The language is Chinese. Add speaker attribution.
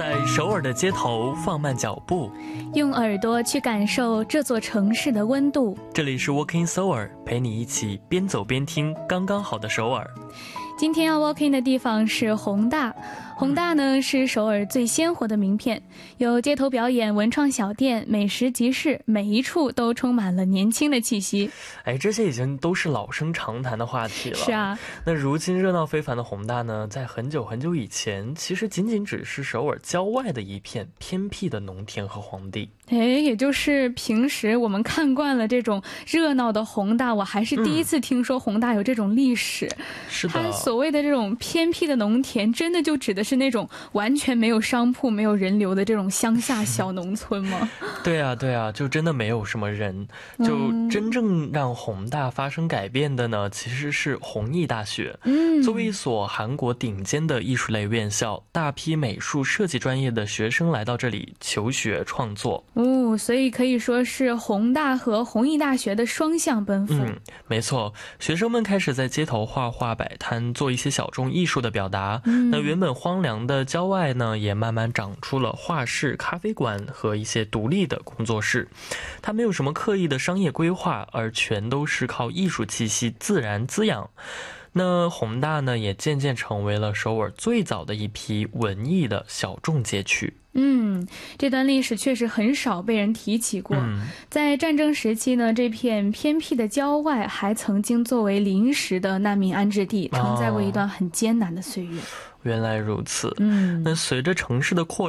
Speaker 1: 在首尔的街头放慢脚步，
Speaker 2: 用耳朵去感受这座城市的温度。
Speaker 1: 这里是 Walking Seoul， 陪你一起边走边听刚刚好的首尔。
Speaker 2: 今天要 walking 的地方是弘大。弘大呢是首尔最鲜活的名片，有街头表演、文创小店、美食集市，每一处都充满了年轻的气息。
Speaker 1: 这些已经都是老生常谈的话题了。
Speaker 2: 是啊，
Speaker 1: 那如今热闹非凡的弘大呢，在很久很久以前，其实仅仅只是首尔郊外的一片偏僻的农田和荒地。
Speaker 2: 也就是平时我们看惯了这种热闹的弘大，我还是第一次听说弘大有这种历史。
Speaker 1: 是的，
Speaker 2: 它所谓的这种偏僻的农田，真的就指的是那种完全没有商铺、没有人流的这种乡下小农村吗？
Speaker 1: 对啊，就真的没有什么人。就真正让弘大发生改变的呢，其实是弘毅大学。作为一所韩国顶尖的艺术类院校，大批美术设计专业的学生来到这里求学创作。
Speaker 2: 所以可以说是弘大和弘毅大学的双向奔赴。
Speaker 1: 没错，学生们开始在街头画画摆摊，做一些小众艺术的表达。那原本荒凉的郊外呢，也慢慢长出了画室、咖啡馆和一些独立的工作室。它没有什么刻意的商业规划，而全都是靠艺术气息自然滋养。那弘大呢，也渐渐成为了首尔最早的一批文艺的小众街区。
Speaker 2: 这段历史确实很少被人提起过。在战争时期呢，这片偏僻的郊外还曾经作为临时的难民安置地，承载过一段很艰难的岁月。
Speaker 1: 原来如此。那随着城市的扩